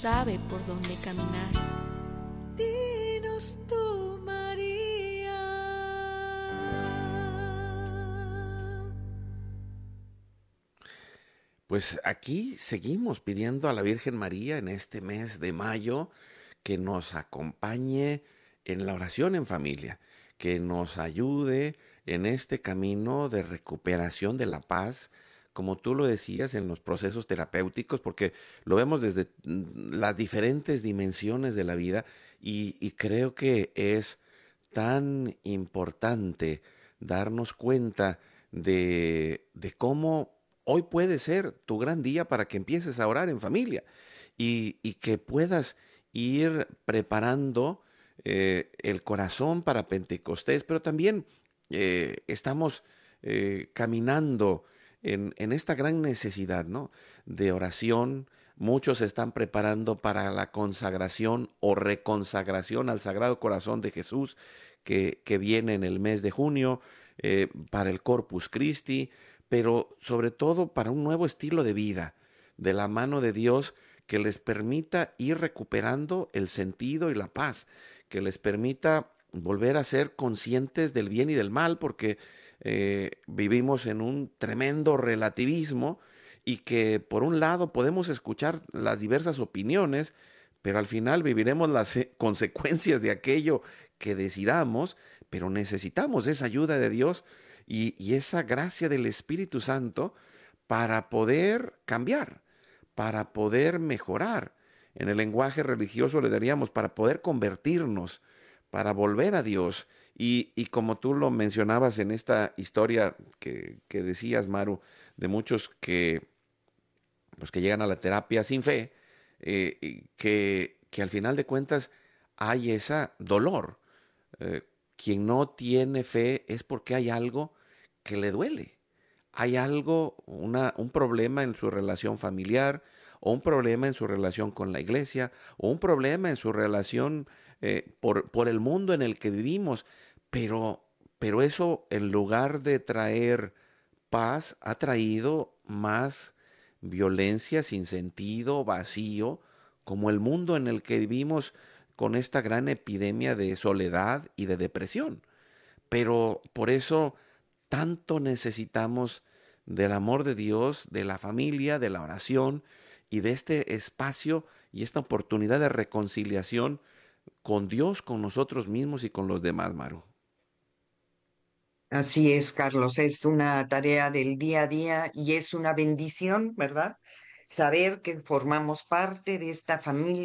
sabe por dónde caminar. Dinos tú, María. Pues aquí seguimos pidiendo a la Virgen María en este mes de mayo que nos acompañe en la oración en familia, que nos ayude en este camino de recuperación de la paz, como tú lo decías, en los procesos terapéuticos, porque lo vemos desde las diferentes dimensiones de la vida y creo que es tan importante darnos cuenta de cómo hoy puede ser tu gran día para que empieces a orar en familia y que puedas ir preparando el corazón para Pentecostés, pero también estamos caminando en esta gran necesidad, ¿no? De oración. Muchos se están preparando para la consagración o reconsagración al Sagrado Corazón de Jesús que viene en el mes de junio, para el Corpus Christi, pero sobre todo para un nuevo estilo de vida, de la mano de Dios que les permita ir recuperando el sentido y la paz, que les permita volver a ser conscientes del bien y del mal, porque vivimos en un tremendo relativismo y que por un lado podemos escuchar las diversas opiniones, pero al final viviremos las consecuencias de aquello que decidamos, pero necesitamos esa ayuda de Dios y esa gracia del Espíritu Santo para poder cambiar, para poder mejorar. En el lenguaje religioso le daríamos para poder convertirnos, para volver a Dios. Y como tú lo mencionabas en esta historia que decías, Maru, de muchos pues, que llegan a la terapia sin fe, que al final de cuentas hay ese dolor. Eh, Quien no tiene fe es porque hay algo que le duele. Hay algo, un problema en su relación familiar, o un problema en su relación con la iglesia, o un problema en su relación por el mundo en el que vivimos. Pero eso, en lugar de traer paz, ha traído más violencia sin sentido, vacío, como el mundo en el que vivimos con esta gran epidemia de soledad y de depresión. Pero por eso tanto necesitamos del amor de Dios, de la familia, de la oración y de este espacio y esta oportunidad de reconciliación con Dios, con nosotros mismos y con los demás, Maru. Así es, Carlos, es una tarea del día a día y es una bendición, ¿verdad? Saber que formamos parte de esta familia